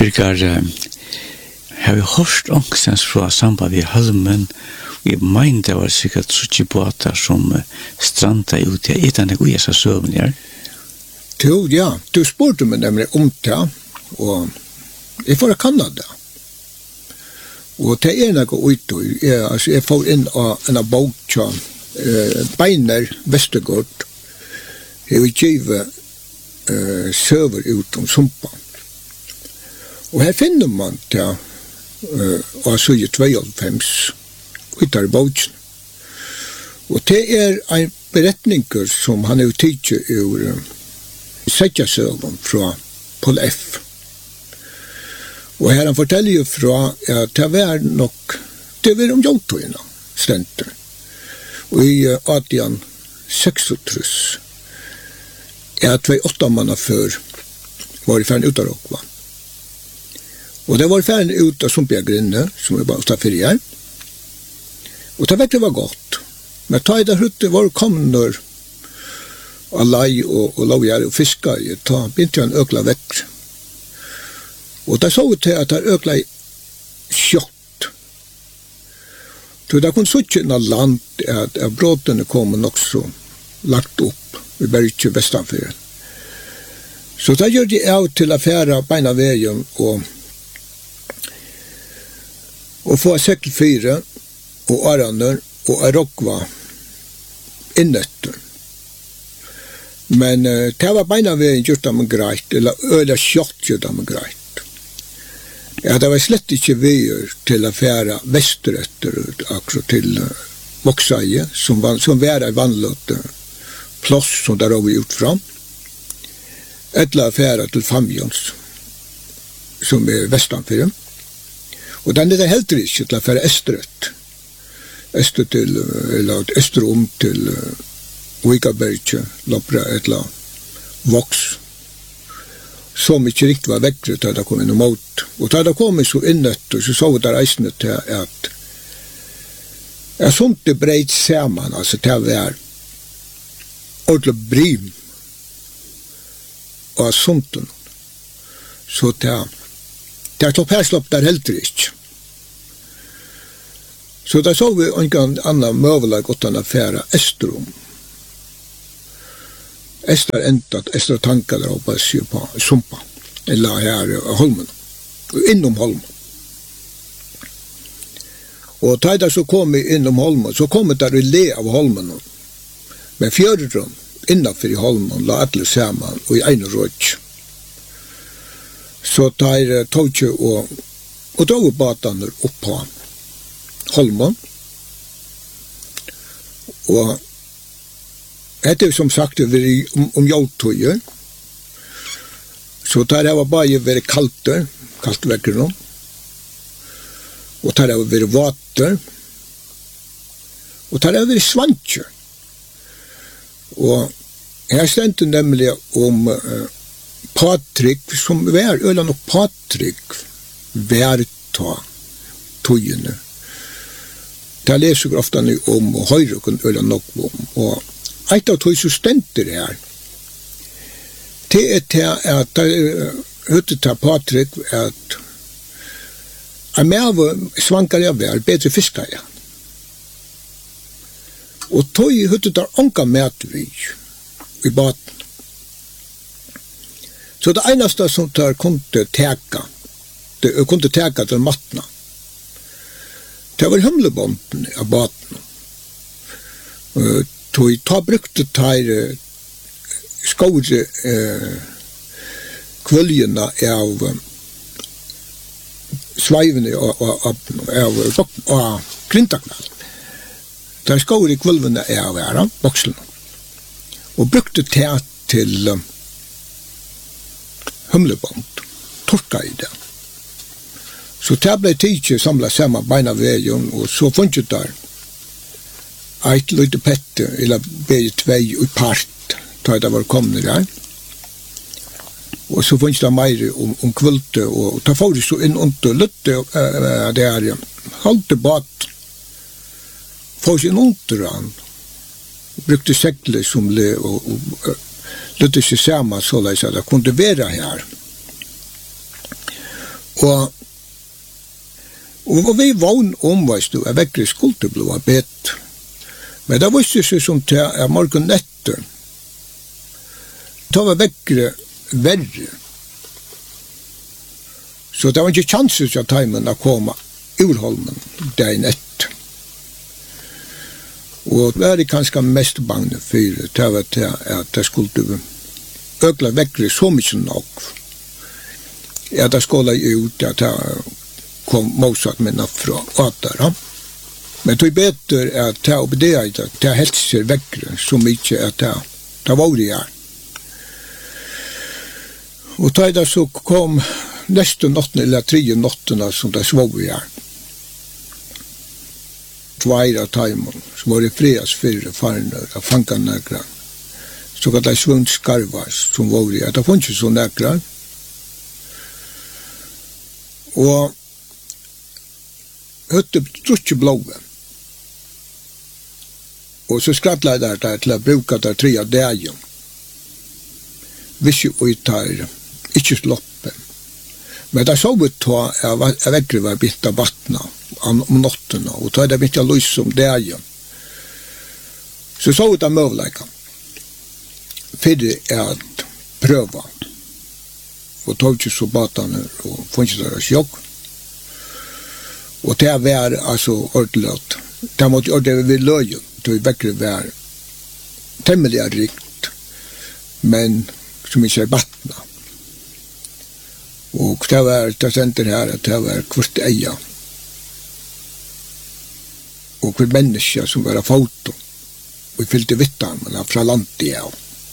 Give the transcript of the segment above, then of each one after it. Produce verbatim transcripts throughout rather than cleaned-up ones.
Birgar, har vi hørt ångstens fra samband vi halmen, vi mener det var sikkert suttje båter som stranda ut i etane og jesa søvn, ja? Jo, ja, du spurte meg nemlig om det, og jeg får kanna det. Og det er noe ut, jeg, altså, jeg får inn av en av bok, uh, Beiner Vestergaard, jeg vil give uh, søver ut om sumpa. Og her finner man det, uh, altså i tjueofems, ut av boken. Og det er en beretninger som han er tidlig ur uh, Sætjasøven fra Paul F. Og her han forteller jo fra at det var nok, det var om jordtøyene, stenter. Og i atten seksogtrys, er det åtta manna før, var det ferdig ut av Råkva. Og det var ferdig ut av Sumpjagrinne, som var bare for her. Og det virkelig var godt. Men ta i det hutte var kommende av lei og, og lovgjær og fiskar, ta begynte han økla vekk. Og da så vi til at det økla kjøtt. Så det kunne suttje en land at, at bråtene kom nok så lagt opp i berget vestanfyr. Så da gjør de av til affæra beina veien og, og få sekkelfyre og araner og arokva innetter. Men uh, det var beina veien gjort dem greit, eller øyla kjøtt gjort dem greit. Ja, det var slett ikke veier til affæra vesteretter, akkurat til uh, Voksaie, som, var, som var en vannløt uh, plass som der var gjort fram. Etla affæra til Famjons, som er vestanfyr. Og den er det heller ikke til affæra Esterett. Ester til, eller Esterom til uh, Vikaberge, Lopra, etla Voks, som ikke riktig var vekkret da det kom inn mot. Og da det kom så innøtt, så så vi der eisene til at jeg sånt det breit sammen, altså til å være ordentlig brim og sånt. Så til det er toppherslopp der heller ikke. Så da så vi en annen møvelig godt an affære Esterom. Ester entat, Ester tankar der oppe sig på Sumpa, eller her i Holmen, innom Holmen. Og da jeg så kom innom Holmen, så kom jeg der i le av Holmen, men fjøren innenfor i Holmen la alle sammen og i en råd. Så da jeg tog ikke og, og dog batene opp på Holmen, og det er som sagt om, om jordtøyer. Så der har bare vært kaldt, kaldt vekker nå. Og der har vært vater. Og der har vært svantje. Og jeg stendte nemlig om uh, Patrik, som var øyne nok Patrik, værta tøyene. Der leser jeg ofte om, og høyre kan øyne nok om, og eit av tog så stenter her. Det er til at høyte til Patrik at jeg med svankar jeg vel, bedre fiskar jeg. Og tog høyte til ånka med vi i baten. Så det eneste som tar kunne teka, det kunne teka til matna, det var humlebonden av baten. Uh, tog ta brukte tar skåre eh, kvöljena av sveivene av, av, av, av klintaknall. Ta skåre kvöljena av her, voksene. Og brukte det til um, humlebånd, torka i det. Så det ble tidlig samlet sammen beina veien, og så funnet ut der eit lite pette, eller begge tvei i part, da det var kommet der. Og så funnes det mer om, om kvulte, og da får de så inn under lutte, uh, det er halte bat, får de inn under han, brukte sekler som le, og, og uh, lutte seg sammen, så det kunne være her. Og, og vi vågn om, veist du, at vekkere skulle bli bedt. Men det visste seg som til at morgen etter, da var vekkere verre. Så det var ikke chanser til timen å komme ur holmen dagen etter. Og det var det kanskje mest bange for, det var til at det skulle økla vekkere så mye nok. Ja, det skulle ut at det kom motsatt minna fra åtara. Men det er bedre at det er det at det helser vekkere så mye at det, det var det her. Og da så kom neste notten eller tredje nottene som det svog vi her. Tveir av timen, som var i fredags fyrre farner av fankanekra. Så kan det svundt skarvas som var i her. Det var ikke så nekra. Og høtte trutje blåve. Og så skrattla jeg der til å bruke der tre av dagen. Hvis jeg tar ikke sloppe. Men det så vi ta jeg vekkere var bitt av vattna om nottene, og ta det bitt av lys om dagen. Så så vi det møvleika. For at prøva. Og tog ikke så batene og funnet deres jokk. Og det var altså ordentlig. Det måtte ordentlig vi løy. Det var vekkere var temmelig rikt, men som ikke er batna. Og det var, det sendte her, at det var kvart eia. Og kvart menneske som var av foto. Og vi fyllte vittarmene fra landet av.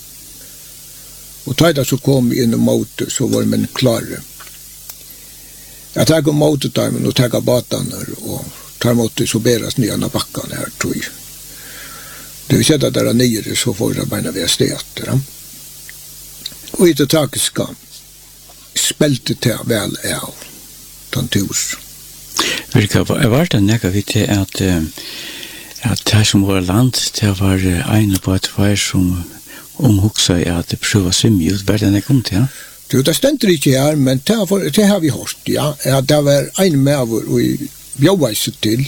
Og da det så kom vi inn i måte, så var man klare. Jeg tar om måtetarmen og tar batene, og tar måte så beres nye av bakkene her, tror jeg. Det vil sette der nere, så får det bare ved stedet. Og i det tragiske, spelte til vel av tanturs. Vilka, var det nekka vi til at, at det som var land, det var en på et vei som omhugsa i at det prøva svimmi ut, var det nekka om til, ja? Jo, det stender ikke her, men det har, det har vi hørt, ja. At det var en med hvor vi bjøveise til.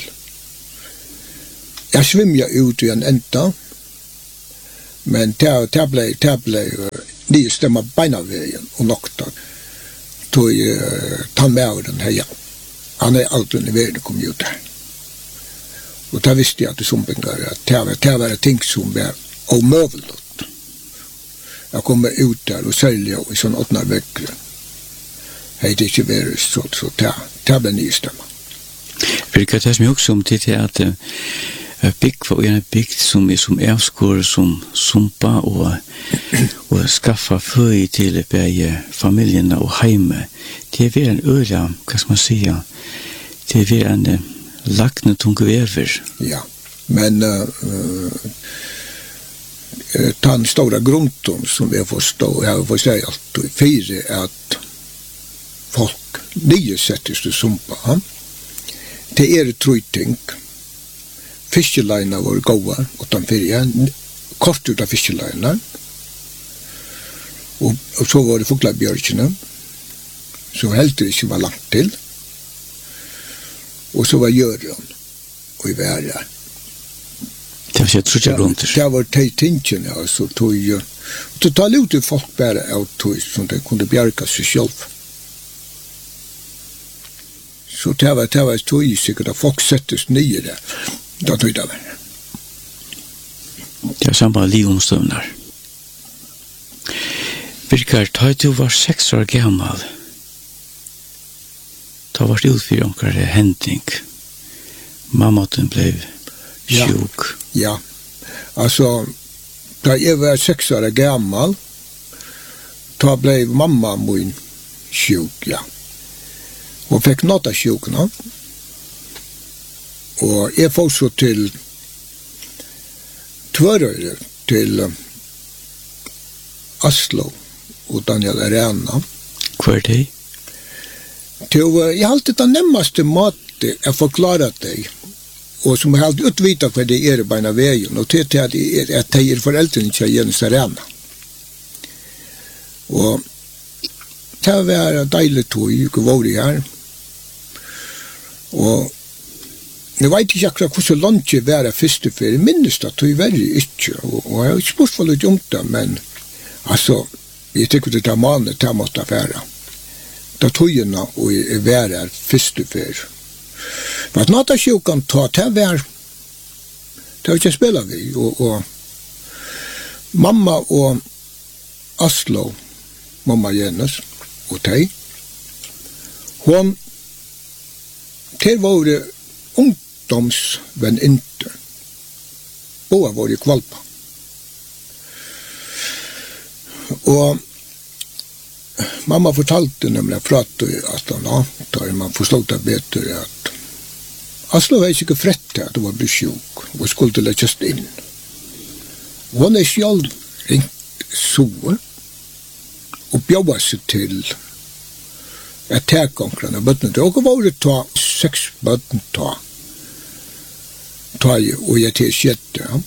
Jeg svimja ut i en enda, men det, det ble, det ble nye stemmer beinavegen og nokta. Tog uh, ta med den her, ja. Han er alt under verden kom ut der. Og da visste jeg at det som bengar, at det var, det var ting som var omøvelig. Jeg kommer ut der og sælger i sånn åttende vekkere. Hei, det ikke vært så, så det, det ble nye stemmer. Virker det som jeg også om til at uh, bygg var en bygg som er som avskår, som sumpa og, og skaffa føy til begge familiene og heime. Det er en øra, hva skal man sige, det er en uh, lakne tunge vever. Ja, men uh, uh, den stora grunten som vi forstår, jeg får si alltid, fire at folk nye settes til sumpa. Ja? Det er trøyting. Fiskeleina var gåa, utan fyrir, kort ut av fiskeleina. Og, og så var det fuglabjørkene, som heller ikke var langt til. Og så var Jørgen, og i været. Det var ikke trutja grunter. Det var de tingene, altså, tog, og så tar ut folk bare av tog, som de kunne bjerke seg selv. Så det var, det var tog sikkert at folk settes nye der. Da tog det var. Det var samme livomstøvner. Birkar, da du var seks år gammal, da var det utfyrt omkring hending. Mamma den ble sjuk. Ja, altså, da jeg var seks år gammal, da ble mamma min sjuk, ja. Hun fikk nåta sjukna, og jeg får så til Tvørøyre, til Aslo og Daniel Arena. Hva er det? Til, jeg har alltid den nemmeste måte jeg forklarer deg, og som jeg alltid utvita for det er beina veien, og til at jeg er foreldrene til Jens Arena. Og det var deilig tog, ikke var det her. Og jeg vet ikke akkurat hvordan lunge var første ferie, minnes det tog veldig ikke, og, og jeg har ikke spurt for litt om det, men altså, jeg tykker det er manet det måtte være. Da togene og jeg var her første ferie. For at natt av sjukan ta, det var, det var ikke spillet vi, og, og mamma og Aslo, mamma Jennes, og teg, hun, til var det ungdomsvenninter, boa var det kvalpa. Og mamma fortalte nemlig pratet at han da man forstod det bedre at Aslo var ikke frett at det var blitt sjuk og skulle legges inn. Hun er selv ringt sår og bjøbba seg til et tekonkrene bøttene til. Og var det ta seks bøttene ta ta og jeg til sjette. Ja.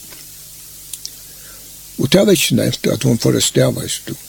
Og det var ikke nevnt at hun får stave i stå.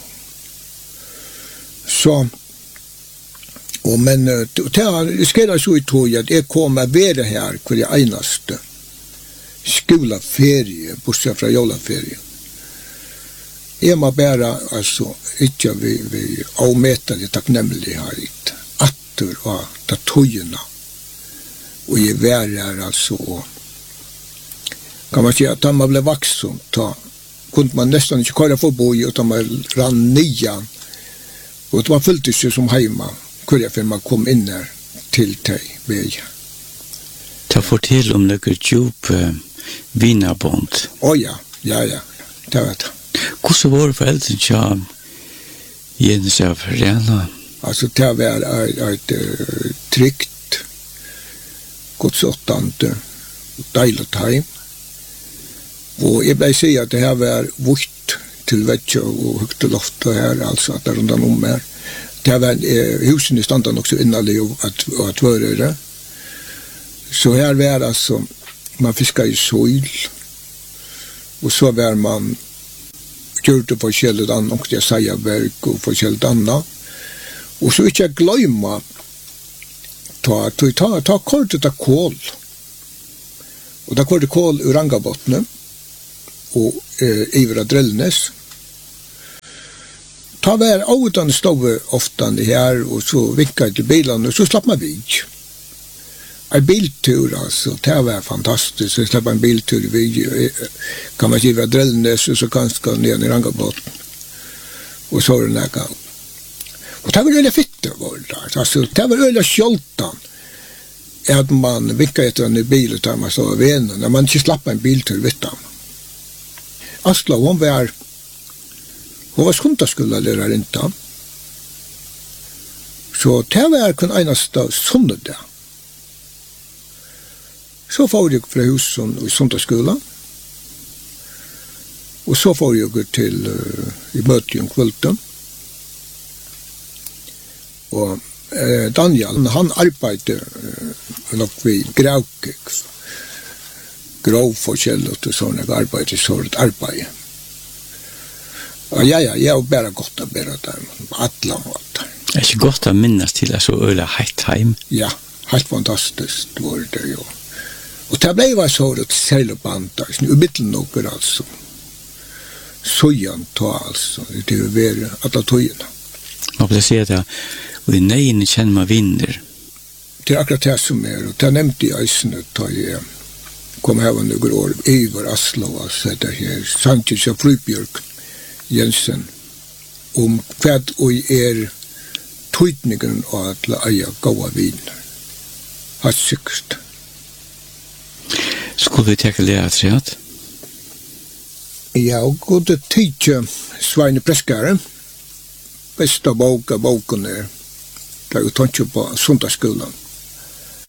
Så, og men, det skjer så i tog at jeg kom å være her hver jeg eneste skolaferie, bortsett fra jolaferie. Jeg må bare, altså, ikke vi, vi avmøter det takknemlighet, atter og ta togene, og jeg var her, altså, kan man si at da man ble vaksen, da kunde man nästan inte köra förbi utan man rann nian. Och det var fullt sig som hemma. Kurja för man kom in där till dig väg. Ta fortell om några djup uh, vinnarbond. Oh ja, ja, ja. Det vet jag. Hur var föräldrarna så Jens av Rena? Alltså det var ett, ett uh, tryggt, godsåttande, dejligt hem. Og jeg ble si at det her var vort til vekk og høyt til loftet her, altså at det er rundt om her. Det var eh, husene standa nok så innalig at, at vørere. Så her var altså, man fiskade i soil, og så var man gjort det forskjellig annet, og det sier verk og forskjellig annet. Og så ikke jeg gløyma ta, ta, ta, ta kortet av kål. Og da kortet kål ur Rangabottene, og eh, Ivra Drellnes. Ta vær autan stove ofta her, og så vinka til bilene, og så slapp man vid. En biltur, altså, det var fantastisk, så slapp en biltur vid, kan man Ivra Drellnes, og så ganske ned i Rangabotten, og så var det nægget. Og det var øyla fitte, var det der, altså, det var øyla skjoltan, at man vinka etter en bil, og man så var venen, når man ikke slapp en biltur vidt ham. Asla, hon var hon var skundaskolelærer inte. Så det var kun eneste sundag. Så får jeg fra husen i sundagsskolen. Og så får jeg til uh, i møte om kvelden. Og uh, Daniel, han arbeider uh, nok ved Graukik. Grov forskjellet og sånn, jeg arbeider så et arbeid. Og ja, ja, jeg har bare godt å bære der, på alle måter. Det er ikke godt å minnes til at så øyla heit heim. Ja, helt fantastisk var det jo. Og det ble var så et seilband, i midten noe altså. Søyan ta altså, det er være alle tøyene. Man blir sier det, og i neien kjenner man vinner. Det er akkurat det som er, og det nevnte jeg eisene, da jeg kom her var noen år, Ivar Aslo, altså det her, Sanchez og Frybjørk Jensen, om hva og er tøytningen av at la eie gåa viner. Hatt sykst. Skulle vi tekke lære treet? Ja, og god tidje Sveine Preskare, besta boka boken er, det er jo tøntje på sundagsskolen.